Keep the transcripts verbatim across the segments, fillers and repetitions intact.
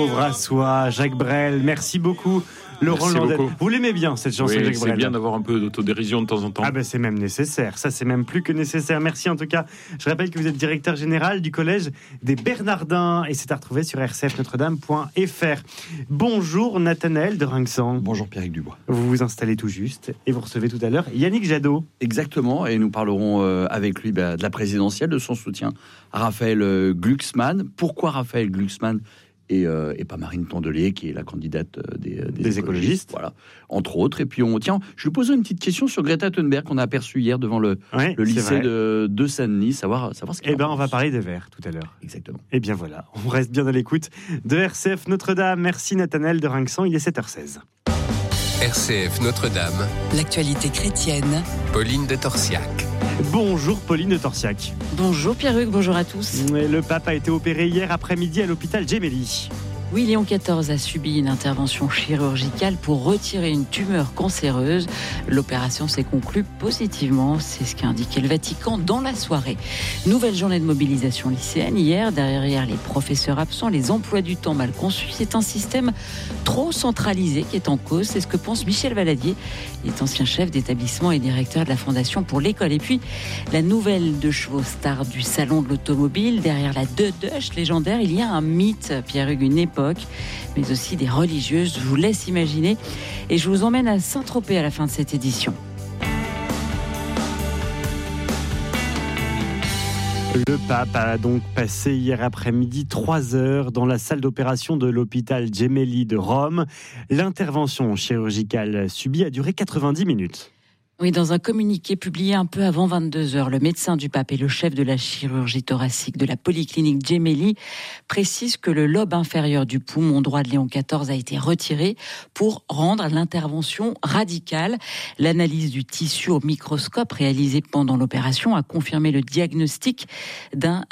Pauvre à soi, Jacques Brel, merci beaucoup. Laurent Merci Landel. beaucoup. Vous l'aimez bien cette chanson, Oui, Jacques c'est Brel? bien d'avoir un peu d'autodérision de temps en temps. Ah ben c'est même nécessaire, ça c'est même plus que nécessaire. Merci en tout cas. Je rappelle que vous êtes directeur général du collège des Bernardins et c'est à retrouver sur r c f notre dame point f r. Bonjour Nathanaël de Rinxan. Bonjour Pierrick Dubois. Vous vous installez tout juste et vous recevez tout à l'heure Yannick Jadot. Exactement, et nous parlerons euh, avec lui bah, de la présidentielle, de son soutien à Raphaël euh, Glucksmann. Pourquoi Raphaël Glucksmann et, euh, et pas Marine Tondelier, qui est la candidate euh, des, des, des écologistes. écologistes, voilà, entre autres. Et puis on tiens, je lui poserai une petite question sur Greta Thunberg qu'on a aperçue hier devant le, Ouais, le lycée de, de Saint-Denis, savoir, savoir ce qu'elle Eh ben en on va pense. parler des Verts tout à l'heure. Exactement. Et bien voilà, on reste bien à l'écoute de R C F Notre-Dame. Merci Nathanaël de Rinxan, il est sept heures seize. R C F Notre-Dame, l'actualité chrétienne. Pauline de Torsiac. Bonjour Pauline de Torsiac. Bonjour Pierre-Hugues, bonjour à tous. Le pape a été opéré hier après-midi à l'hôpital Gemelli. Oui, Léon quatorze a subi une intervention chirurgicale pour retirer une tumeur cancéreuse. L'opération s'est conclue positivement, c'est ce qu'a indiqué le Vatican dans la soirée. Nouvelle journée de mobilisation lycéenne hier, derrière les professeurs absents, les emplois du temps mal conçus. C'est un système trop centralisé qui est en cause, c'est ce que pense Michel Valadier. Il est ancien chef d'établissement et directeur de la Fondation pour l'école. Et puis, la nouvelle de chevaux star du salon de l'automobile, derrière la deux Dush légendaire, il y a un mythe, Pierre-Hugues, une époque, mais aussi des religieuses. Je vous laisse imaginer et je vous emmène à Saint-Tropez à la fin de cette édition. Le pape a donc passé hier après-midi trois heures dans la salle d'opération de l'hôpital Gemelli de Rome. L'intervention chirurgicale subie a duré quatre-vingt-dix minutes. Oui, dans un communiqué publié un peu avant vingt-deux heures, le médecin du pape et le chef de la chirurgie thoracique de la polyclinique Gemelli précisent que le lobe inférieur du poumon droit de Léon quatorze a été retiré pour rendre l'intervention radicale. L'analyse du tissu au microscope réalisée pendant l'opération a confirmé le diagnostic d'un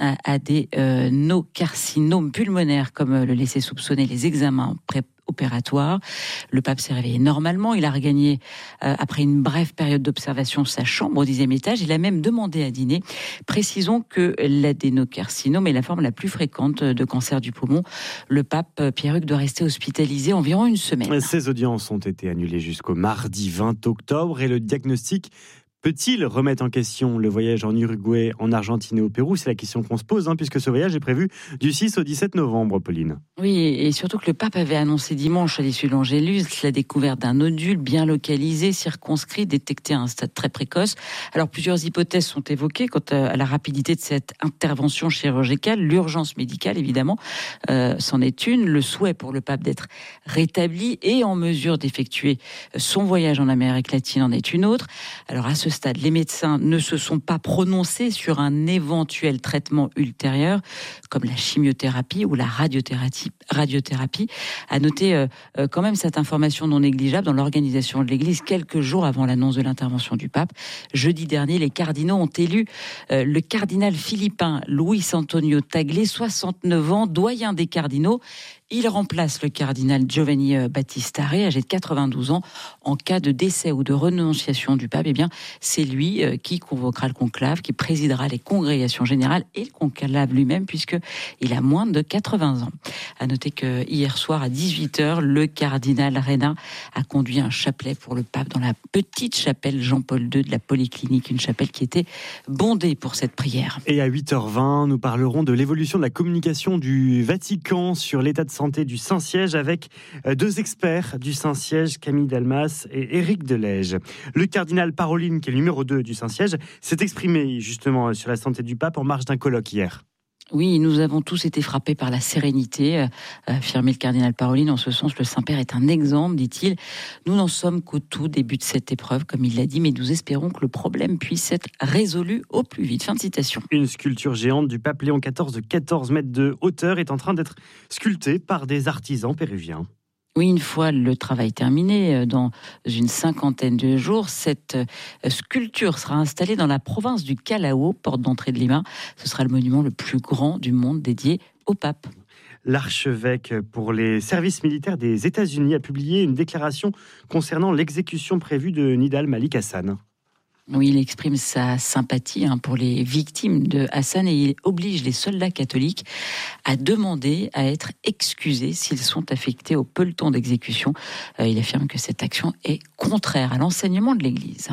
adénocarcinome pulmonaire, comme le laissaient soupçonner les examens pré opératoire. Le pape s'est réveillé normalement. Il a regagné, euh, après une brève période d'observation, sa chambre au dixième étage. Il a même demandé à dîner. Précisons que l'adénocarcinome est la forme la plus fréquente de cancer du poumon. Le pape Pierre-Hugues doit rester hospitalisé environ une semaine. Ces audiences ont été annulées jusqu'au mardi vingt octobre et le diagnostic peut-il remettre en question le voyage en Uruguay, en Argentine et au Pérou? C'est la question qu'on se pose, hein, puisque ce voyage est prévu du six au dix-sept novembre, Pauline. Oui, et surtout que le pape avait annoncé dimanche à l'issue de l'Angélus la découverte d'un nodule bien localisé, circonscrit, détecté à un stade très précoce. Alors, plusieurs hypothèses sont évoquées quant à la rapidité de cette intervention chirurgicale. L'urgence médicale, évidemment, euh, c'en est une. Le souhait pour le pape d'être rétabli et en mesure d'effectuer son voyage en Amérique latine en est une autre. Alors, à ce stade, les médecins ne se sont pas prononcés sur un éventuel traitement ultérieur, comme la chimiothérapie ou la radiothérapie. radiothérapie. À noter euh, euh, quand même cette information non négligeable dans l'organisation de l'Église quelques jours avant l'annonce de l'intervention du pape. Jeudi dernier, les cardinaux ont élu euh, le cardinal philippin Luis Antonio Tagle, soixante-neuf ans, doyen des cardinaux. Il remplace le cardinal Giovanni Battista Re, âgé de quatre-vingt-douze ans. En cas de décès ou de renonciation du pape, eh bien, c'est lui qui convoquera le conclave, qui présidera les congrégations générales et le conclave lui-même, puisqu'il a moins de quatre-vingts ans. À noter que hier soir, à dix-huit heures, le cardinal Reina a conduit un chapelet pour le pape dans la petite chapelle Jean-Paul deux de la polyclinique, une chapelle qui était bondée pour cette prière. Et à huit heures vingt, nous parlerons de l'évolution de la communication du Vatican sur l'état de santé du Saint-Siège avec deux experts du Saint-Siège, Camille Dalmas et Éric Delège. Le cardinal Parolin, qui est le numéro deux du Saint-Siège, s'est exprimé justement sur la santé du pape en marge d'un colloque hier. Oui, nous avons tous été frappés par la sérénité, a affirmé le cardinal Parolin. En ce sens, le Saint-Père est un exemple, dit-il. Nous n'en sommes qu'au tout début de cette épreuve, comme il l'a dit, mais nous espérons que le problème puisse être résolu au plus vite. Fin de citation. Une sculpture géante du pape Léon quatorze de quatorze mètres de hauteur est en train d'être sculptée par des artisans péruviens. Oui, une fois le travail terminé, dans une cinquantaine de jours, cette sculpture sera installée dans la province du Callao, porte d'entrée de Lima. Ce sera le monument le plus grand du monde dédié au pape. L'archevêque pour les services militaires des États-Unis a publié une déclaration concernant l'exécution prévue de Nidal Malik Hassan. Oui, il exprime sa sympathie hein, pour les victimes de Hassan et il oblige les soldats catholiques à demander à être excusés s'ils sont affectés au peloton d'exécution. Euh, il affirme que cette action est contraire à l'enseignement de l'Église.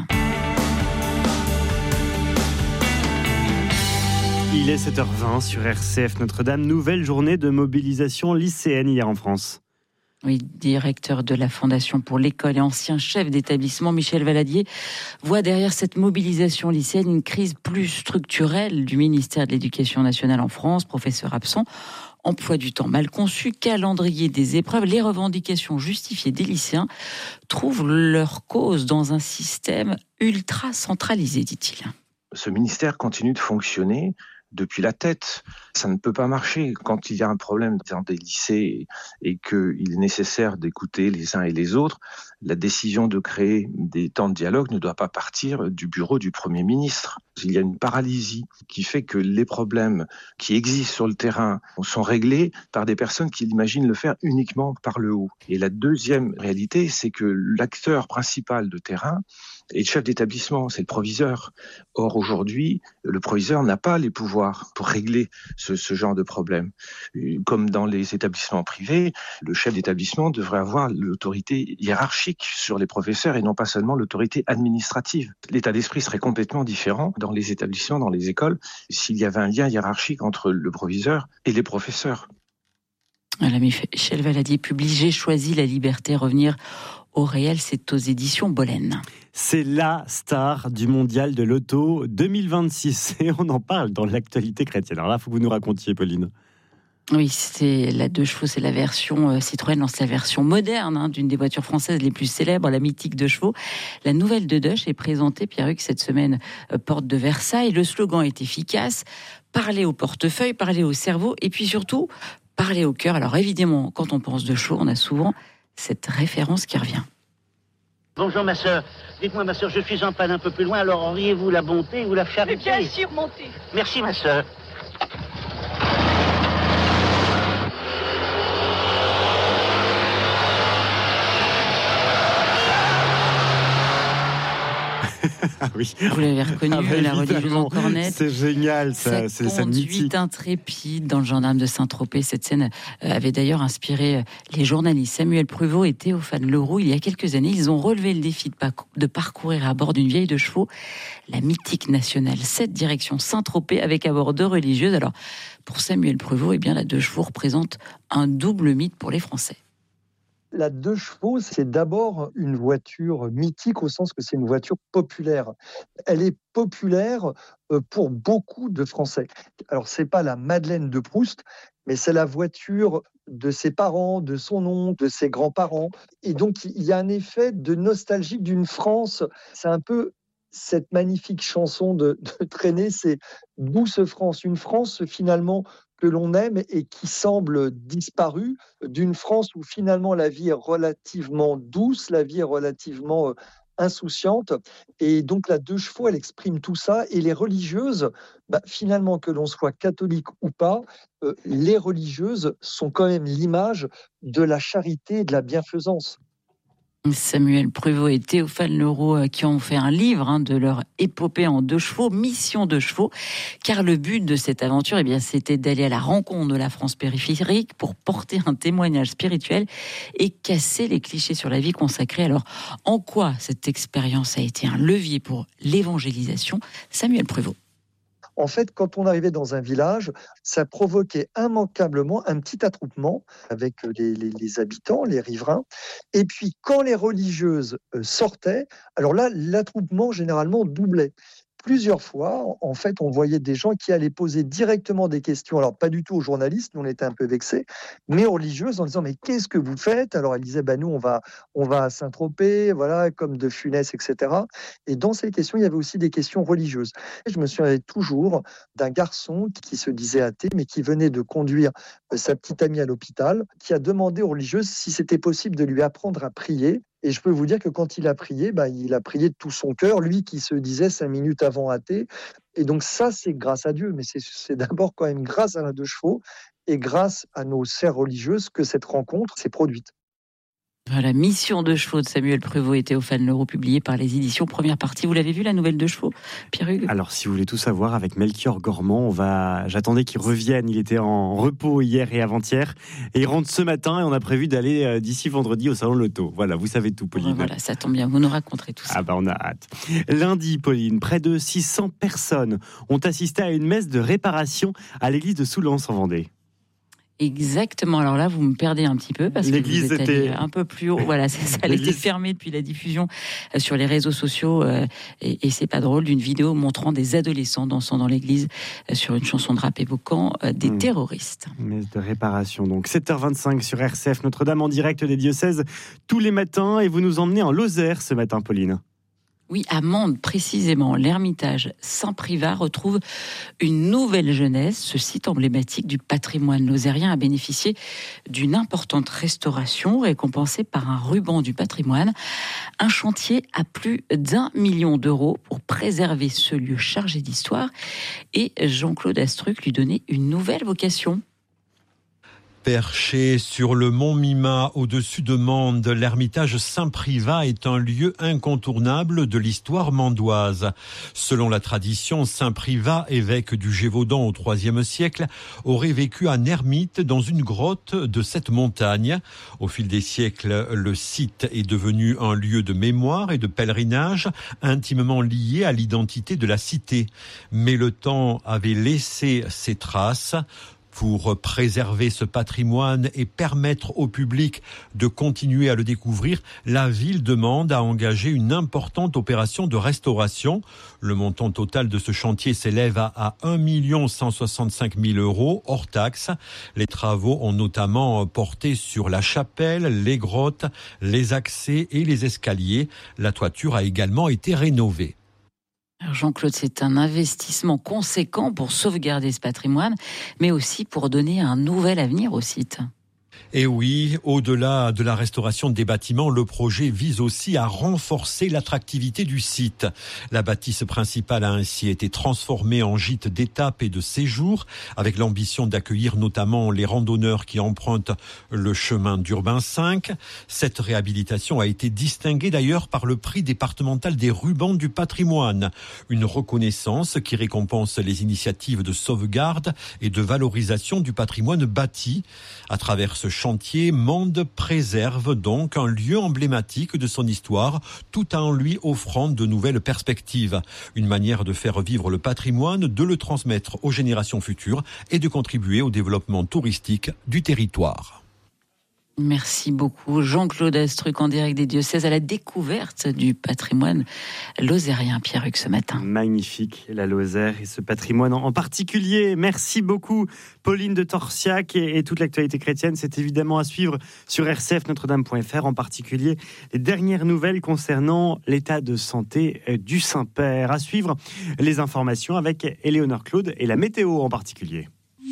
Il est sept heures vingt sur R C F Notre-Dame. Nouvelle journée de mobilisation lycéenne hier en France. Oui, directeur de la Fondation pour l'école et ancien chef d'établissement, Michel Valadier, voit derrière cette mobilisation lycéenne une crise plus structurelle du ministère de l'Éducation nationale en France, professeur absent, emploi du temps mal conçu, calendrier des épreuves. Les revendications justifiées des lycéens trouvent leur cause dans un système ultra centralisé, dit-il. Ce ministère continue de fonctionner depuis la tête. Ça ne peut pas marcher. Quand il y a un problème dans des lycées et qu'il est nécessaire d'écouter les uns et les autres, la décision de créer des temps de dialogue ne doit pas partir du bureau du Premier ministre. Il y a une paralysie qui fait que les problèmes qui existent sur le terrain sont réglés par des personnes qui imaginent le faire uniquement par le haut. Et la deuxième réalité, c'est que l'acteur principal de terrain est le chef d'établissement, c'est le proviseur. Or, aujourd'hui, le proviseur n'a pas les pouvoirs pour régler ce, ce genre de problème. Comme dans les établissements privés, le chef d'établissement devrait avoir l'autorité hiérarchique sur les professeurs et non pas seulement l'autorité administrative. L'état d'esprit serait complètement différent dans les établissements, dans les écoles, s'il y avait un lien hiérarchique entre le proviseur et les professeurs. Voilà, Michel Valadier publie « J'ai choisi la liberté, revenir au réel », c'est aux éditions Bollen. C'est la star du mondial de l'auto deux mille vingt-six et on en parle dans l'actualité chrétienne. Alors là, il faut que vous nous racontiez, Pauline. Oui, c'est la deux chevaux, c'est la version euh, Citroën lance la version moderne hein, d'une des voitures françaises les plus célèbres, la mythique deux chevaux. La nouvelle de Dutch est présentée, Pierre-Hugues, cette semaine, euh, porte de Versailles. Le slogan est efficace, parler au portefeuille, parler au cerveau et puis surtout, parler au cœur. Alors évidemment, quand on pense deux chevaux, on a souvent cette référence qui revient. Bonjour ma sœur, dites-moi ma sœur, je suis en panne un peu plus loin, alors auriez-vous la bonté ou la charité? Mais bien sûr, montez. Merci ma sœur. Ah oui. Vous l'avez reconnu, ah bah la religieuse en cornette. C'est génial, ça. Sa c'est conduite intrépide dans le gendarme de Saint-Tropez. Cette scène avait d'ailleurs inspiré les journalistes Samuel Pruvot et Théophane Leroux. Il y a quelques années, ils ont relevé le défi de parcourir à bord d'une vieille de chevaux la mythique nationale sept direction Saint-Tropez avec à bord deux religieuses. Alors, pour Samuel Pruvot, eh bien, la deux chevaux représente un double mythe pour les Français. La deux chevaux, c'est d'abord une voiture mythique au sens que c'est une voiture populaire. Elle est populaire pour beaucoup de Français. Alors, c'est pas la Madeleine de Proust, mais c'est la voiture de ses parents, de son oncle, de ses grands-parents. Et donc, il y a un effet de nostalgie d'une France. C'est un peu cette magnifique chanson de, de Traîné, c'est « Douce France », une France finalement que l'on aime et qui semble disparue, d'une France où finalement la vie est relativement douce, la vie est relativement insouciante. Et donc la deux chevaux, elle exprime tout ça. Et les religieuses, bah, finalement, que l'on soit catholique ou pas, euh, les religieuses sont quand même l'image de la charité et de la bienfaisance. Samuel Pruvot et Théophane Leroux qui ont fait un livre hein, de leur épopée en deux chevaux, Mission deux chevaux, car le but de cette aventure, eh bien, c'était d'aller à la rencontre de la France périphérique pour porter un témoignage spirituel et casser les clichés sur la vie consacrée. Alors, en quoi cette expérience a été un levier pour l'évangélisation? Samuel Pruvot. En fait, quand on arrivait dans un village, ça provoquait immanquablement un petit attroupement avec les, les, les habitants, les riverains. Et puis, quand les religieuses sortaient, alors là, l'attroupement généralement doublait. Plusieurs fois, en fait, on voyait des gens qui allaient poser directement des questions, alors pas du tout aux journalistes, nous on était un peu vexés, mais aux religieuses en disant « mais qu'est-ce que vous faites ?» Alors elles disaient bah, « nous on va, on va à Saint-Tropez, voilà, comme de Funès, et cetera » Et dans ces questions, il y avait aussi des questions religieuses. Et je me souviens toujours d'un garçon qui se disait athée, mais qui venait de conduire sa petite amie à l'hôpital, qui a demandé aux religieuses si c'était possible de lui apprendre à prier. Et je peux vous dire que quand il a prié, bah, il a prié de tout son cœur, lui qui se disait cinq minutes avant athée. Et donc ça, c'est grâce à Dieu, mais c'est, c'est d'abord quand même grâce à la deux chevaux et grâce à nos sœurs religieuses que cette rencontre s'est produite. La mission de chevaux de Samuel Prévost et Théophane Leroux, publiée par les éditions Première Partie. Vous l'avez vu, la nouvelle de chevaux, Pierre-Hugues ? Alors, si vous voulez tout savoir, avec Melchior Gormand, on va... j'attendais qu'il revienne. Il était en repos hier et avant-hier. Et il rentre ce matin et on a prévu d'aller euh, d'ici vendredi au Salon Loto. Voilà, vous savez tout, Pauline. Voilà, ça tombe bien, vous nous raconterez tout ça. Ah bah, on a hâte. Lundi, Pauline, près de six cents personnes ont assisté à une messe de réparation à l'église de Soulance en Vendée. Exactement. Alors là, vous me perdez un petit peu parce l'église que vous êtes était allé un peu plus haut. Voilà, c'est ça. Elle était fermée depuis la diffusion sur les réseaux sociaux euh, et, et c'est pas drôle d'une vidéo montrant des adolescents dansant dans l'église euh, sur une chanson de rap évoquant euh, des mmh. terroristes. Messe de réparation. Donc sept heures vingt-cinq sur R C F Notre-Dame en direct des diocèses tous les matins et vous nous emmenez en Lozère ce matin, Pauline. Oui, à Mende, précisément, l'Ermitage Saint-Privat retrouve une nouvelle jeunesse. Ce site emblématique du patrimoine lozérien a bénéficié d'une importante restauration récompensée par un ruban du patrimoine. Un chantier à plus d'un million d'euros pour préserver ce lieu chargé d'histoire. Et Jean-Claude Astruc lui donnait une nouvelle vocation. Perché sur le mont Mima, au-dessus de Mende, l'Ermitage Saint-Privat est un lieu incontournable de l'histoire mandoise. Selon la tradition, Saint-Privat, évêque du Gévaudan au troisième siècle, aurait vécu en ermite dans une grotte de cette montagne. Au fil des siècles, le site est devenu un lieu de mémoire et de pèlerinage intimement lié à l'identité de la cité. Mais le temps avait laissé ses traces. Pour préserver ce patrimoine et permettre au public de continuer à le découvrir, la ville de Mende a engagé une importante opération de restauration. Le montant total de ce chantier s'élève à, à un million cent soixante-cinq mille euros hors taxes. Les travaux ont notamment porté sur la chapelle, les grottes, les accès et les escaliers. La toiture a également été rénovée. Alors Jean-Claude, c'est un investissement conséquent pour sauvegarder ce patrimoine, mais aussi pour donner un nouvel avenir au site. Et oui, au-delà de la restauration des bâtiments, le projet vise aussi à renforcer l'attractivité du site. La bâtisse principale a ainsi été transformée en gîte d'étape et de séjour, avec l'ambition d'accueillir notamment les randonneurs qui empruntent le chemin d'Urbain cinq. Cette réhabilitation a été distinguée d'ailleurs par le prix départemental des rubans du patrimoine, une reconnaissance qui récompense les initiatives de sauvegarde et de valorisation du patrimoine bâti. À travers ce chantier, Mende préserve donc un lieu emblématique de son histoire, tout en lui offrant de nouvelles perspectives. Une manière de faire vivre le patrimoine, de le transmettre aux générations futures et de contribuer au développement touristique du territoire. Merci beaucoup Jean-Claude Astruc en direct des diocèses à la découverte du patrimoine lozérien, Pierre-Hugues, ce matin. Magnifique la Lozère et ce patrimoine en particulier. Merci beaucoup Pauline de Torsiac et, et toute l'actualité chrétienne. C'est évidemment à suivre sur r c f notre dame point f r, en particulier les dernières nouvelles concernant l'état de santé du Saint-Père. À suivre les informations avec Éléonore Claude et la météo en particulier.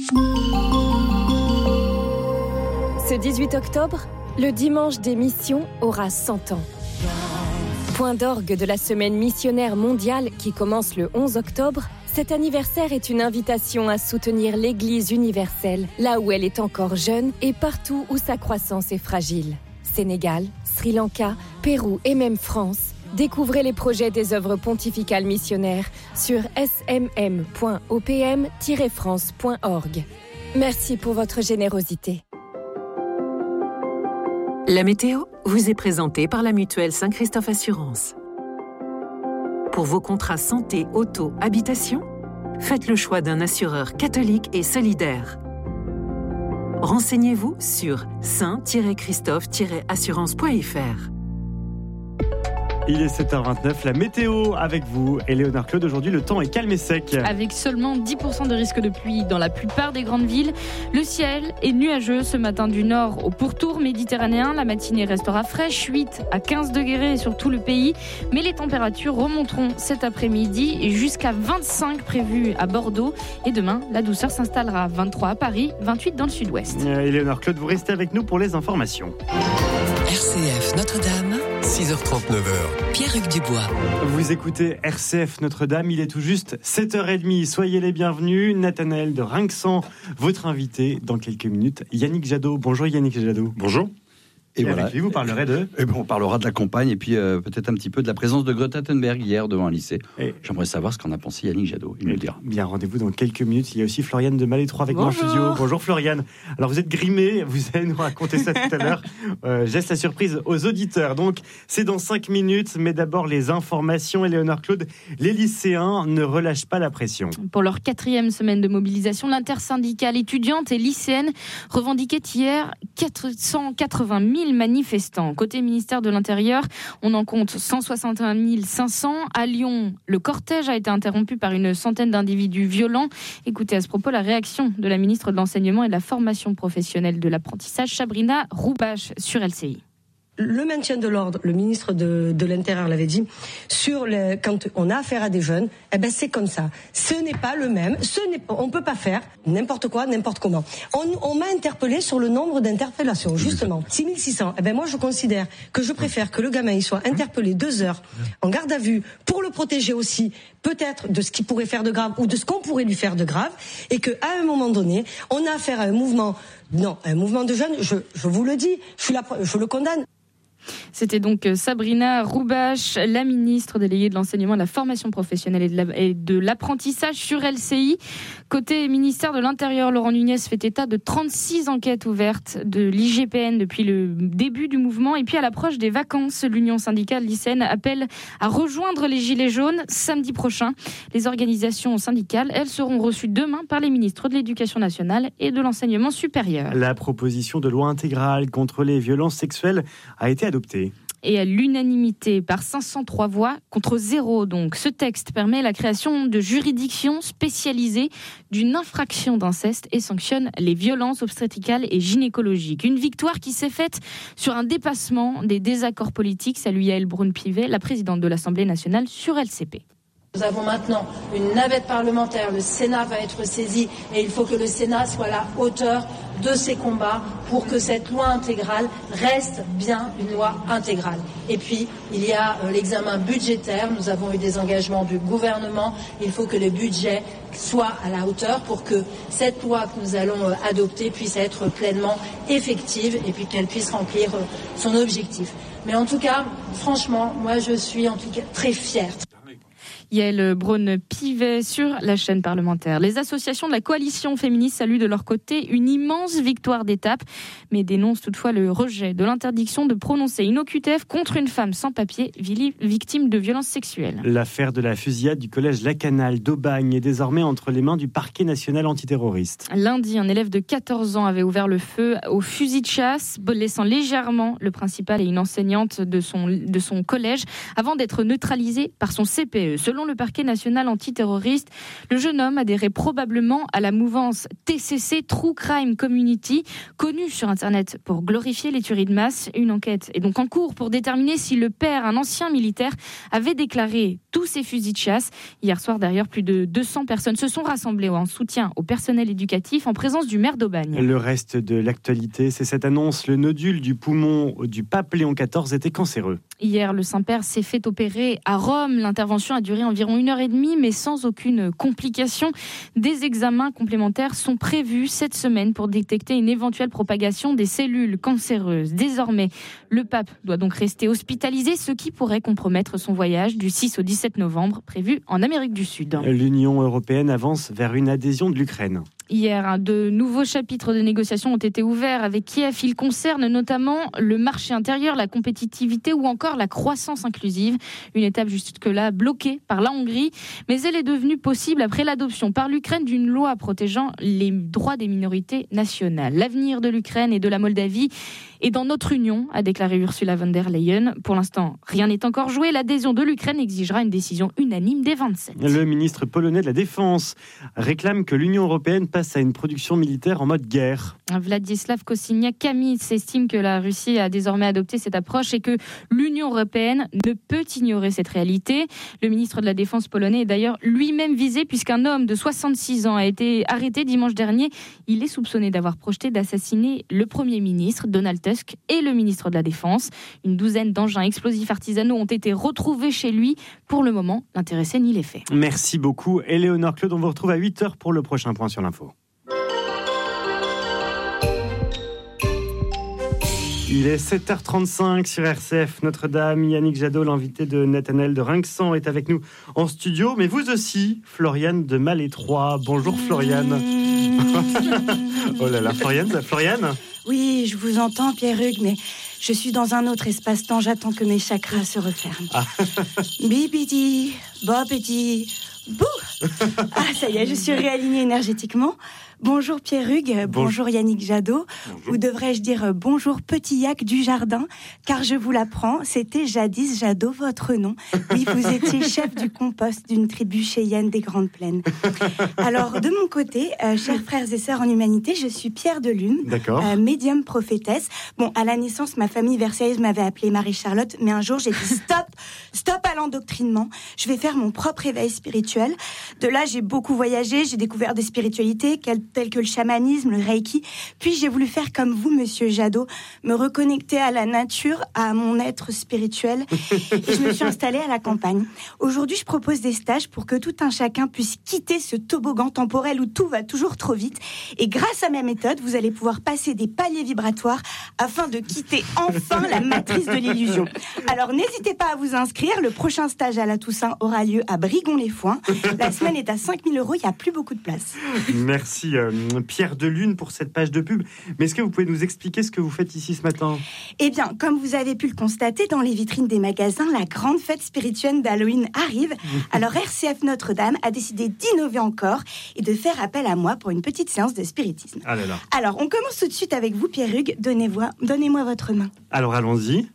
Ce dix-huit octobre, le dimanche des missions aura cent ans. Point d'orgue de la semaine missionnaire mondiale qui commence le onze octobre, cet anniversaire est une invitation à soutenir l'Église universelle, là où elle est encore jeune et partout où sa croissance est fragile. Sénégal, Sri Lanka, Pérou et même France. Découvrez les projets des œuvres pontificales missionnaires sur s m m point o p m tiret france point org. Merci pour votre générosité. La météo vous est présentée par la mutuelle Saint-Christophe Assurance. Pour vos contrats santé, auto, habitation, faites le choix d'un assureur catholique et solidaire. Renseignez-vous sur saint tiret christophe tiret assurance point f r. Il est sept heures vingt-neuf, la météo avec vous, Éléonore Claude. Aujourd'hui, le temps est calme et sec. Avec seulement dix pour cent de risque de pluie dans la plupart des grandes villes. Le ciel est nuageux ce matin du nord au pourtour méditerranéen. La matinée restera fraîche, huit à quinze degrés sur tout le pays. Mais les températures remonteront cet après-midi et jusqu'à vingt-cinq prévues à Bordeaux. Et demain, la douceur s'installera. vingt-trois à Paris, vingt-huit dans le sud-ouest. Euh, Éléonore Claude, vous restez avec nous pour les informations. R C F Notre-Dame, six heures trente-neuf. Pierre-Hugues Dubois. Vous écoutez R C F Notre-Dame, il est tout juste sept heures trente. Soyez les bienvenus. Nathanaël de Rinxan, votre invité dans quelques minutes. Yannick Jadot. Bonjour Yannick Jadot. Bonjour. Et, et voilà. avec lui, vous parlerez de et ben, on parlera de la campagne et puis euh, peut-être un petit peu de la présence de Greta Thunberg hier devant un lycée. Et j'aimerais savoir ce qu'en a pensé Yannick Jadot. Il me le dira. Bien, rendez-vous dans quelques minutes. Il y a aussi Floriane de Malétroit avec moi en Bonjour. studio. Bonjour Floriane. Alors vous êtes grimée, vous allez nous raconter ça tout à l'heure. Euh, je laisse la surprise aux auditeurs. Donc c'est dans cinq minutes, mais d'abord les informations. Éléonore Claude, les lycéens ne relâchent pas la pression. Pour leur quatrième semaine de mobilisation, l'intersyndicale étudiante et lycéenne revendiquait hier quatre cent quatre-vingt mille manifestants. Côté ministère de l'Intérieur, on en compte cent soixante et un mille cinq cents. À Lyon, le cortège a été interrompu par une centaine d'individus violents. Écoutez à ce propos la réaction de la ministre de l'Enseignement et de la Formation professionnelle de l'apprentissage, Sabrina Roubache, sur L C I. Le maintien de l'ordre, le ministre de, de l'Intérieur l'avait dit, sur le, quand on a affaire à des jeunes, eh ben c'est comme ça. Ce n'est pas le même, ce n'est, on peut pas faire n'importe quoi, n'importe comment. On, on m'a interpellé sur le nombre d'interpellations, justement. six mille six cents. Eh ben moi je considère que je préfère que le gamin il soit interpellé deux heures en garde à vue pour le protéger aussi, peut-être de ce qu'il pourrait faire de grave ou de ce qu'on pourrait lui faire de grave, et que à un moment donné, on a affaire à un mouvement, non, un mouvement de jeunes. Je, je vous le dis, je suis là, je le condamne. C'était donc Sabrina Roubache, la ministre déléguée de l'enseignement, de la formation professionnelle et de, la, et de l'apprentissage sur L C I. Côté ministère de l'Intérieur, Laurent Nunez fait état de trente-six enquêtes ouvertes de l'I G P N depuis le début du mouvement. Et puis à l'approche des vacances, l'Union syndicale lycéenne appelle à rejoindre les Gilets jaunes samedi prochain. Les organisations syndicales, elles, seront reçues demain par les ministres de l'Éducation nationale et de l'Enseignement supérieur. La proposition de loi intégrale contre les violences sexuelles a été adoptée. Et à l'unanimité, par cinq cent trois voix contre zéro. Donc, ce texte permet la création de juridictions spécialisées d'une infraction d'inceste et sanctionne les violences obstétricales et gynécologiques. Une victoire qui s'est faite sur un dépassement des désaccords politiques. Salut Yaël Braun-Pivet, la présidente de l'Assemblée nationale sur L C P. Nous avons maintenant une navette parlementaire, le Sénat va être saisi et il faut que le Sénat soit à la hauteur de ces combats pour que cette loi intégrale reste bien une loi intégrale. Et puis, il y a euh, l'examen budgétaire, nous avons eu des engagements du gouvernement, il faut que le budget soit à la hauteur pour que cette loi que nous allons euh, adopter puisse être pleinement effective et puis qu'elle puisse remplir euh, son objectif. Mais en tout cas, franchement, moi je suis en tout cas très fière. Yaël Braun-Pivet sur la chaîne parlementaire. Les associations de la coalition féministe saluent de leur côté une immense victoire d'étape, mais dénoncent toutefois le rejet de l'interdiction de prononcer une O Q T F contre une femme sans papier victime de violences sexuelles. L'affaire de la fusillade du collège Lacanal d'Aubagne est désormais entre les mains du parquet national antiterroriste. Lundi, un élève de quatorze ans avait ouvert le feu au fusil de chasse, laissant légèrement le principal et une enseignante de son, de son collège avant d'être neutralisé par son C P E. Selon le parquet national antiterroriste, le jeune homme adhérait probablement à la mouvance T C C, True Crime Community, connue sur Internet pour glorifier les tueries de masse. Une enquête est donc en cours pour déterminer si le père, un ancien militaire, avait déclaré tous ces fusils de chasse. Hier soir, d'ailleurs, plus de deux cents personnes se sont rassemblées en soutien au personnel éducatif en présence du maire d'Aubagne. Le reste de l'actualité, c'est cette annonce. Le nodule du poumon du pape Léon quatorze était cancéreux. Hier, le Saint-Père s'est fait opérer à Rome. L'intervention a duré environ une heure et demie, mais sans aucune complication. Des examens complémentaires sont prévus cette semaine pour détecter une éventuelle propagation des cellules cancéreuses. Désormais, le pape doit donc rester hospitalisé, ce qui pourrait compromettre son voyage du six au dix-sept novembre, prévu en Amérique du Sud. L'Union européenne avance vers une adhésion de l'Ukraine. Hier, de nouveaux chapitres de négociations ont été ouverts avec Kiev. Ils concernent notamment le marché intérieur, la compétitivité ou encore la croissance inclusive. Une étape jusque-là bloquée par la Hongrie, mais elle est devenue possible après l'adoption par l'Ukraine d'une loi protégeant les droits des minorités nationales. L'avenir de l'Ukraine et de la Moldavie est dans notre union, a déclaré Ursula von der Leyen. Pour l'instant, rien n'est encore joué. L'adhésion de l'Ukraine exigera une décision unanime des vingt-sept. Le ministre polonais de la Défense réclame que l'Union européenne passe à une production militaire en mode guerre. Vladislav Kosiniak-Kamyz estime que la Russie a désormais adopté cette approche et que l'Union européenne ne peut ignorer cette réalité. Le ministre de la Défense polonais est d'ailleurs lui-même visé puisqu'un homme de soixante-six ans a été arrêté dimanche dernier. Il est soupçonné d'avoir projeté d'assassiner le Premier ministre Donald Tusk et le ministre de la Défense. Une douzaine d'engins explosifs artisanaux ont été retrouvés chez lui. Pour le moment, l'intéressé nie les faits. Merci beaucoup, Éléonore Claude. On vous retrouve à huit heures pour le prochain point sur l'info. Il est sept heures trente-cinq sur R C F Notre-Dame. Yannick Jadot, l'invité de Nathanaël de Rinxan, est avec nous en studio. Mais vous aussi, Floriane de Malétroit. Bonjour Floriane. Oh là là, Floriane, Floriane. Oui, je vous entends, Pierre-Hugues, mais je suis dans un autre espace-temps. J'attends que mes chakras se referment. Ah. Bipidi, bopidi, bouh. Ah, ça y est, je suis réalignée énergétiquement. Bonjour Pierre-Hugues, bonjour, bonjour Yannick Jadot, bonjour. Ou devrais-je dire bonjour petit Yac du jardin, car je vous l'apprends, c'était jadis Jadot votre nom. Oui, vous étiez chef du compost d'une tribu cheyenne des Grandes Plaines. Alors, de mon côté, euh, chers frères et sœurs en humanité, je suis Pierre de Lune, euh, médium prophétesse. Bon, à la naissance, ma famille versaillaise m'avait appelée Marie-Charlotte, mais un jour, j'ai dit stop, stop à l'endoctrinement, je vais faire mon propre éveil spirituel. De là, j'ai beaucoup voyagé, j'ai découvert des spiritualités, quelles tels que le chamanisme, le reiki. Puis j'ai voulu faire comme vous, monsieur Jadot, me reconnecter à la nature, à mon être spirituel. Et je me suis installée à la campagne. Aujourd'hui, je propose des stages pour que tout un chacun puisse quitter ce toboggan temporel où tout va toujours trop vite. Et grâce à ma méthode, vous allez pouvoir passer des paliers vibratoires afin de quitter enfin la matrice de l'illusion. Alors n'hésitez pas à vous inscrire. Le prochain stage à la Toussaint aura lieu à Brigon-les-Foins. La semaine est à cinq mille euros. Il n'y a plus beaucoup de place. Merci. Euh, Pierre de Lune pour cette page de pub. Mais est-ce que vous pouvez nous expliquer ce que vous faites ici ce matin ? Eh bien, comme vous avez pu le constater dans les vitrines des magasins, la grande fête spirituelle d'Halloween arrive. Alors R C F Notre-Dame a décidé d'innover encore et de faire appel à moi pour une petite séance de spiritisme. Ah là là. Alors, on commence tout de suite avec vous, Pierre-Hugues. Donnez-moi, donnez-moi votre main. Alors, allons-y.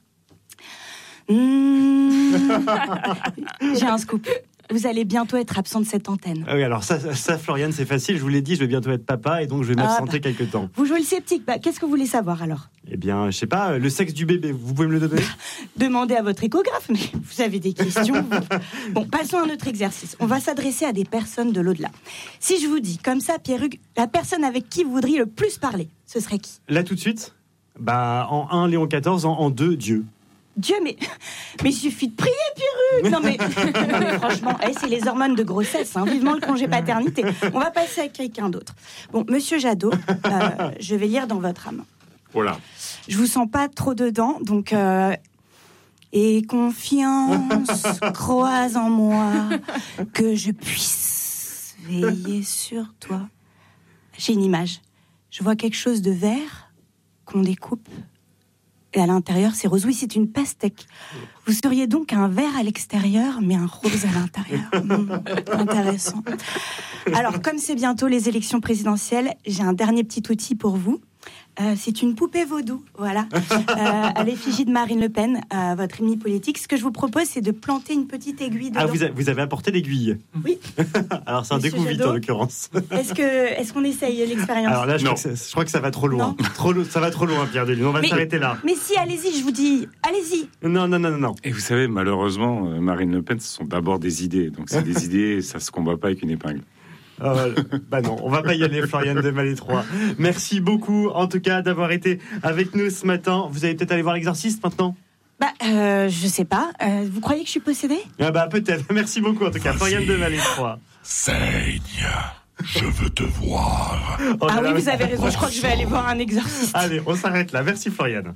Mmh... J'ai un scoop. Vous allez bientôt être absent de cette antenne. Ah oui, alors ça, ça, Floriane, c'est facile. Je vous l'ai dit, je vais bientôt être papa et donc je vais m'absenter ah bah. quelques temps. Vous jouez le sceptique. Bah, qu'est-ce que vous voulez savoir alors ? Eh bien, je sais pas, le sexe du bébé, vous pouvez me le donner ? Demandez à votre échographe, mais vous avez des questions. Bon, passons à un autre exercice. On va s'adresser à des personnes de l'au-delà. Si je vous dis, comme ça, Pierre-Hugues, la personne avec qui vous voudriez le plus parler, ce serait qui ? Là, tout de suite ? Bah, en un, Léon quatorze, en, en deux, Dieu. Dieu, mais, mais il suffit de prier, Pierre-Hugues. Non mais, non mais franchement, hey, c'est les hormones de grossesse, hein. Vivement le congé paternité. On va passer à quelqu'un d'autre. Bon, monsieur Jadot, euh, je vais lire dans votre âme. Voilà. Je vous sens pas trop dedans, donc... Euh, et confiance, croise en moi, que je puisse veiller sur toi. J'ai une image. Je vois quelque chose de vert qu'on découpe. Et à l'intérieur, c'est rose. Oui, c'est une pastèque. Vous seriez donc un vert à l'extérieur, mais un rose à l'intérieur. Mmh, intéressant. Alors, comme c'est bientôt les élections présidentielles, j'ai un dernier petit outil pour vous. Euh, c'est une poupée vaudou, voilà, euh, à l'effigie de Marine Le Pen, euh, votre ennemi politique. Ce que je vous propose, c'est de planter une petite aiguille dedans. Ah, vous, a, vous avez apporté l'aiguille ? Oui. Alors, c'est un découvite, en l'occurrence. Est-ce, que, est-ce qu'on essaye l'expérience ? Alors là, je crois, que je crois que ça va trop loin. Trop, ça va trop loin, Pierre de Lune. On va mais, s'arrêter là. Mais si, allez-y, je vous dis, allez-y. Non, non, non, non, non. Et vous savez, malheureusement, Marine Le Pen, ce sont d'abord des idées. Donc, c'est des idées, ça se combat pas avec une épingle. Euh, bah non, on va pas y aller, Floriane de Malétroit. Merci beaucoup, en tout cas, d'avoir été avec nous ce matin. Vous allez peut-être aller voir l'exorciste maintenant ? Bah, euh, je sais pas. Euh, vous croyez que je suis possédée ? Ah bah peut-être. Merci beaucoup, en tout cas, Floriane de Malétroit. Saigne, je veux te voir. Oh, ah oui, vous avez raison. Je crois que je vais aller voir un exorciste. Allez, on s'arrête là. Merci, Floriane.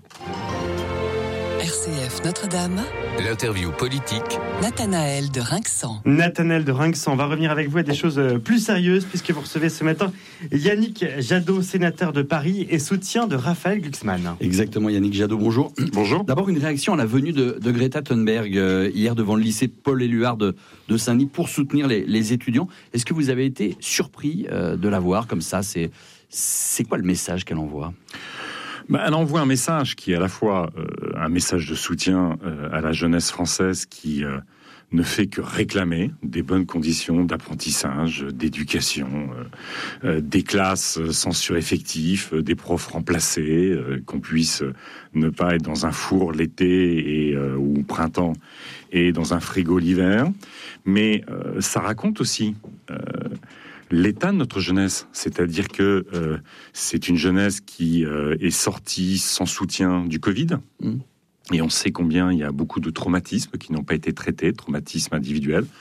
R C F Notre-Dame. L'interview politique. Nathanaël de Rinxan. Nathanaël de Rinxan, on va revenir avec vous à des choses plus sérieuses puisque vous recevez ce matin Yannick Jadot, sénateur de Paris et soutien de Raphaël Glucksmann. Exactement, Yannick Jadot, bonjour. Bonjour. D'abord, une réaction à la venue de, de Greta Thunberg euh, hier devant le lycée Paul-Éluard de, de Saint-Denis pour soutenir les, les étudiants. Est-ce que vous avez été surpris euh, de la voir comme ça ? C'est, c'est quoi le message qu'elle envoie ? Bah, elle envoie un message qui est à la fois euh, un message de soutien euh, à la jeunesse française qui euh, ne fait que réclamer des bonnes conditions d'apprentissage, d'éducation, euh, euh, des classes sans sureffectif, euh, des profs remplacés, euh, qu'on puisse ne pas être dans un four l'été et, euh, ou au printemps et dans un frigo l'hiver. Mais euh, ça raconte aussi... Euh, l'état de notre jeunesse, c'est-à-dire que euh, c'est une jeunesse qui euh, est sortie sans soutien du Covid, mmh. et on sait combien il y a beaucoup de traumatismes qui n'ont pas été traités, traumatismes individuels,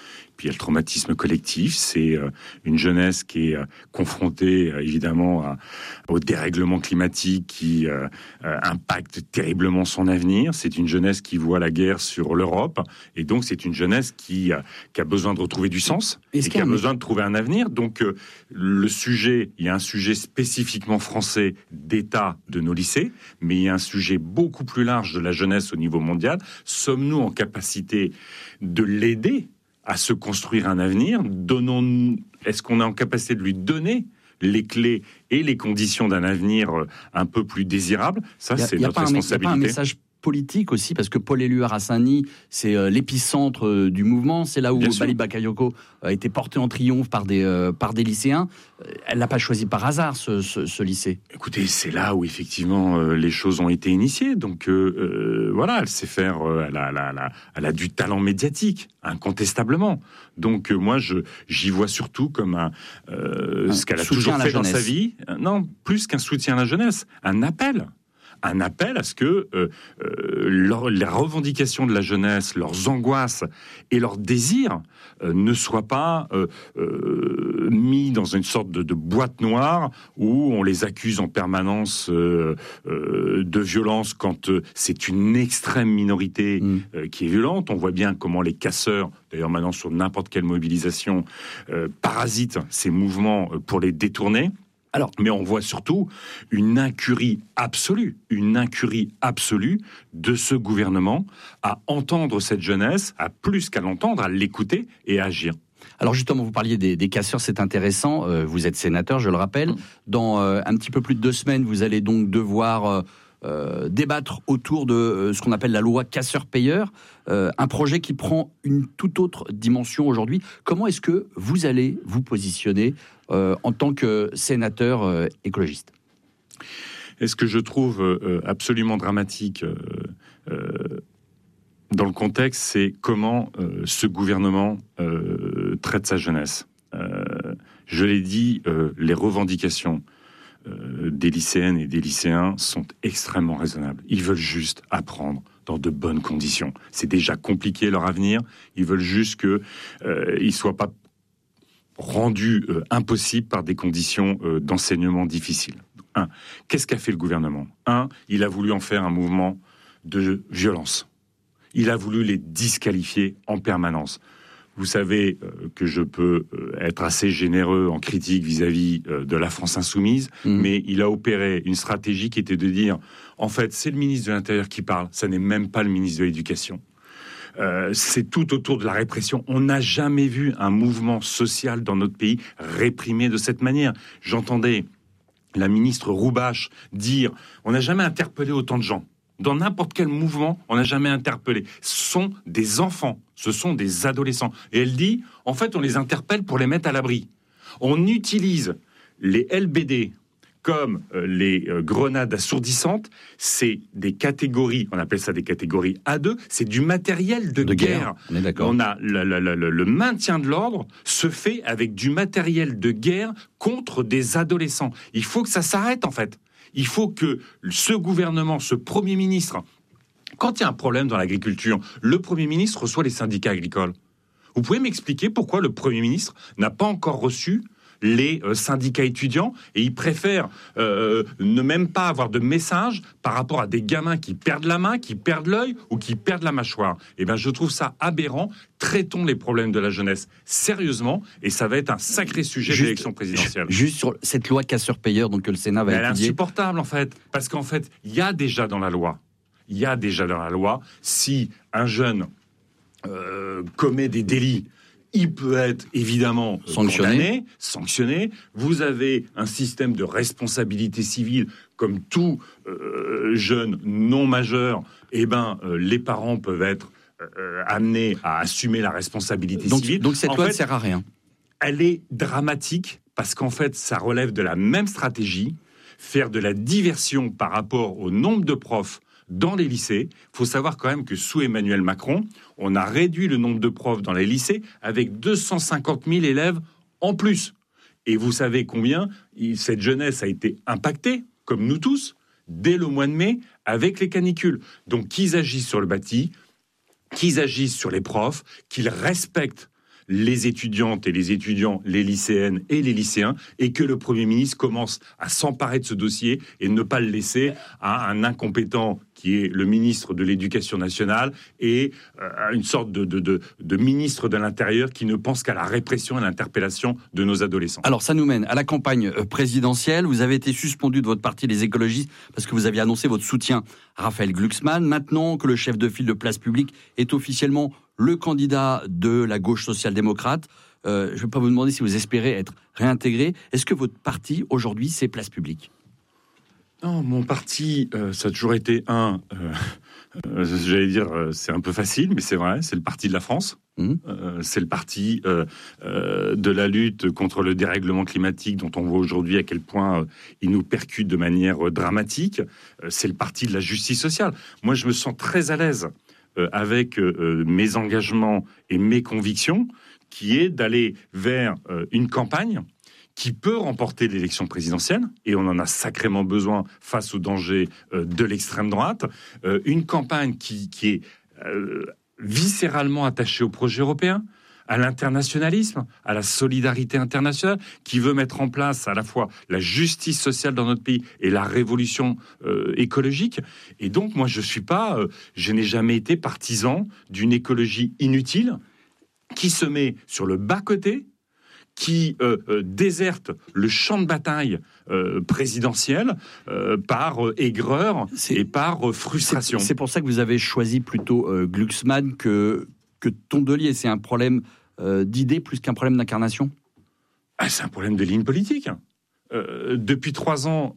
puis il y a le traumatisme collectif, c'est euh, une jeunesse qui est euh, confrontée euh, évidemment à, au dérèglement climatique qui euh, euh, impacte terriblement son avenir, c'est une jeunesse qui voit la guerre sur l'Europe, et donc c'est une jeunesse qui, euh, qui a besoin de retrouver du sens, Est-ce et qui a un... besoin de trouver un avenir. Donc euh, le sujet, il y a un sujet spécifiquement français d'état de nos lycées, mais il y a un sujet beaucoup plus large de la jeunesse au niveau mondial. Sommes-nous en capacité de l'aider à se construire un avenir? Donnons, est-ce qu'on est en capacité de lui donner les clés et les conditions d'un avenir un peu plus désirable? Ça, c'est notre responsabilité. Il n'y a pas un message politique aussi, parce que Paul Éluard à Saint-Denis, c'est euh, l'épicentre euh, du mouvement, c'est là où Bali Bakayoko a été porté en triomphe par des, euh, par des lycéens. Elle l'a pas choisi par hasard, ce, ce, ce lycée. Écoutez, c'est là où effectivement euh, les choses ont été initiées. Donc euh, euh, voilà, elle sait faire, euh, elle, a, elle, a, elle, a, elle a du talent médiatique, incontestablement. Donc euh, moi, je, j'y vois surtout comme un, euh, un ce qu'elle a toujours fait dans sa vie. Non, plus qu'un soutien à la jeunesse, un appel. Un appel à ce que euh, euh, leur, les revendications de la jeunesse, leurs angoisses et leurs désirs euh, ne soient pas euh, euh, mis dans une sorte de, de boîte noire où on les accuse en permanence euh, euh, de violence quand euh, c'est une extrême minorité euh, qui est violente. On voit bien comment les casseurs, d'ailleurs maintenant sur n'importe quelle mobilisation, euh, parasitent ces mouvements pour les détourner. Alors, mais on voit surtout une incurie absolue, une incurie absolue de ce gouvernement à entendre cette jeunesse, à plus qu'à l'entendre, à l'écouter et à agir. Alors justement, vous parliez des, des casseurs, c'est intéressant. Euh, vous êtes sénateur, je le rappelle. Dans euh, un petit peu plus de deux semaines, vous allez donc devoir euh, euh, débattre autour de euh, ce qu'on appelle la loi casseur-payeur, euh, un projet qui prend une toute autre dimension aujourd'hui. Comment est-ce que vous allez vous positionner Euh, en tant que sénateur euh, écologiste? Et ce que je trouve euh, absolument dramatique euh, euh, dans le contexte, c'est comment euh, ce gouvernement euh, traite sa jeunesse. Euh, je l'ai dit, euh, les revendications euh, des lycéennes et des lycéens sont extrêmement raisonnables. Ils veulent juste apprendre dans de bonnes conditions. C'est déjà compliqué leur avenir. Ils veulent juste qu'ils euh, ne soient pas rendu euh, impossible par des conditions euh, d'enseignement difficiles. Un, qu'est-ce qu'a fait le gouvernement? Un, il a voulu en faire un mouvement de violence. Il a voulu les disqualifier en permanence. Vous savez euh, que je peux euh, être assez généreux en critique vis-à-vis euh, de la France insoumise, mmh. mais il a opéré une stratégie qui était de dire, en fait, c'est le ministre de l'Intérieur qui parle, ça n'est même pas le ministre de l'Éducation. Euh, c'est tout autour de la répression. On n'a jamais vu un mouvement social dans notre pays réprimé de cette manière. J'entendais la ministre Roubache dire « on n'a jamais interpellé autant de gens ». Dans n'importe quel mouvement, on n'a jamais interpellé. Ce sont des enfants, ce sont des adolescents. Et elle dit « en fait, on les interpelle pour les mettre à l'abri ». On utilise les L B D comme euh, les euh, grenades assourdissantes, c'est des catégories, on appelle ça des catégories A deux, c'est du matériel de, de guerre. guerre. On est d'accord. On a le, le, le, le maintien de l'ordre se fait avec du matériel de guerre contre des adolescents. Il faut que ça s'arrête en fait. Il faut que ce gouvernement, ce Premier ministre, quand il y a un problème dans l'agriculture, le Premier ministre reçoit les syndicats agricoles. Vous pouvez m'expliquer pourquoi le Premier ministre n'a pas encore reçu les euh, syndicats étudiants, et ils préfèrent euh, ne même pas avoir de message par rapport à des gamins qui perdent la main, qui perdent l'œil ou qui perdent la mâchoire. Eh bien, je trouve ça aberrant. Traitons les problèmes de la jeunesse sérieusement, et ça va être un sacré sujet juste, de l'élection présidentielle. Juste sur cette loi casseur-payeur, donc que le Sénat va Mais elle étudier. Elle est insupportable, en fait, parce qu'en fait, il y a déjà dans la loi, il y a déjà dans la loi, si un jeune euh, commet des délits, il peut être évidemment sanctionné. condamné, sanctionné. Vous avez un système de responsabilité civile, comme tout euh, jeune non majeur. Eh ben, euh, les parents peuvent être euh, amenés à assumer la responsabilité donc, civile. Donc cette en loi fait, ne sert à rien. Elle est dramatique parce qu'en fait, ça relève de la même stratégie, faire de la diversion par rapport au nombre de profs dans les lycées. Il faut savoir quand même que sous Emmanuel Macron, on a réduit le nombre de profs dans les lycées avec deux cent cinquante mille élèves en plus. Et vous savez combien cette jeunesse a été impactée, comme nous tous, dès le mois de mai, avec les canicules. Donc qu'ils agissent sur le bâti, qu'ils agissent sur les profs, qu'ils respectent les étudiantes et les étudiants, les lycéennes et les lycéens, et que le Premier ministre commence à s'emparer de ce dossier et ne pas le laisser à un incompétent qui est le ministre de l'Éducation nationale et euh, une sorte de, de, de, de ministre de l'Intérieur qui ne pense qu'à la répression et à l'interpellation de nos adolescents. Alors ça nous mène à la campagne présidentielle. Vous avez été suspendu de votre parti, les écologistes, parce que vous aviez annoncé votre soutien à Raphaël Glucksmann. Maintenant que le chef de file de Place Publique est officiellement le candidat de la gauche social-démocrate, euh, je ne vais pas vous demander si vous espérez être réintégré. Est-ce que votre parti, aujourd'hui, c'est Place Publique ? Non, mon parti, euh, ça a toujours été un, euh, euh, j'allais dire, euh, c'est un peu facile, mais c'est vrai, c'est le parti de la France. Mmh. Euh, c'est le parti euh, euh, de la lutte contre le dérèglement climatique dont on voit aujourd'hui à quel point euh, il nous percute de manière euh, dramatique. Euh, c'est le parti de la justice sociale. Moi, je me sens très à l'aise euh, avec euh, mes engagements et mes convictions, qui est d'aller vers euh, une campagne qui peut remporter l'élection présidentielle, et on en a sacrément besoin face au danger euh, de l'extrême droite, euh, une campagne qui, qui est euh, viscéralement attachée au projet européen, à l'internationalisme, à la solidarité internationale, qui veut mettre en place à la fois la justice sociale dans notre pays et la révolution euh, écologique. Et donc, moi, je suis pas, euh, je n'ai jamais été partisan d'une écologie inutile qui se met sur le bas-côté, qui euh, euh, déserte le champ de bataille euh, présidentiel euh, par euh, aigreur c'est, et par euh, frustration. C'est, c'est pour ça que vous avez choisi plutôt euh, Glucksmann que, que Tondelier. C'est un problème euh, d'idée plus qu'un problème d'incarnation ? Ah, c'est un problème de ligne politique. Euh, depuis trois ans,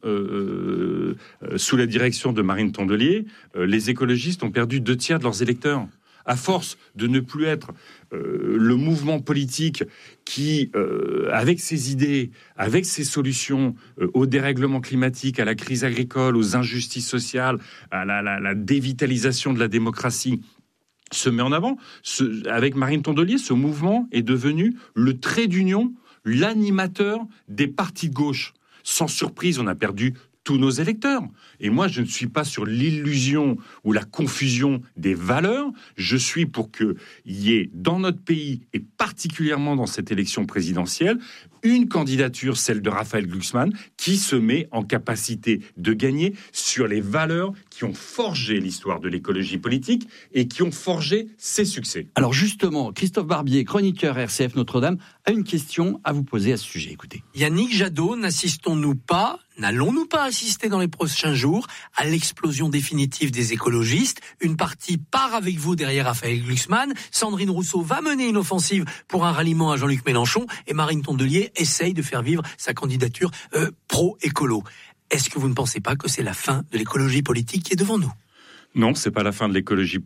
euh, euh, sous la direction de Marine Tondelier, euh, les écologistes ont perdu deux tiers de leurs électeurs. À force de ne plus être euh, le mouvement politique qui, euh, avec ses idées, avec ses solutions euh, au dérèglement climatique, à la crise agricole, aux injustices sociales, à la, la, la dévitalisation de la démocratie, se met en avant. Ce, avec Marine Tondelier, ce mouvement est devenu le trait d'union, l'animateur des partis de gauche. Sans surprise, on a perdu tous nos électeurs. Et moi, je ne suis pas sur l'illusion ou la confusion des valeurs. Je suis pour qu'il y ait dans notre pays, et particulièrement dans cette élection présidentielle, une candidature, celle de Raphaël Glucksmann, qui se met en capacité de gagner sur les valeurs qui ont forgé l'histoire de l'écologie politique et qui ont forgé ses succès. Alors justement, Christophe Barbier, chroniqueur R C F Notre-Dame, a une question à vous poser à ce sujet. Écoutez. Yannick Jadot, n'assistons-nous pas, n'allons-nous pas assister dans les prochains jours à l'explosion définitive des écologistes ? Une partie part avec vous derrière Raphaël Glucksmann, Sandrine Rousseau va mener une offensive pour un ralliement à Jean-Luc Mélenchon et Marine Tondelier essaye de faire vivre sa candidature euh, pro-écolo. Est-ce que vous ne pensez pas que c'est la fin de l'écologie politique qui est devant nous ? Non, c'est pas la fin de l'écologie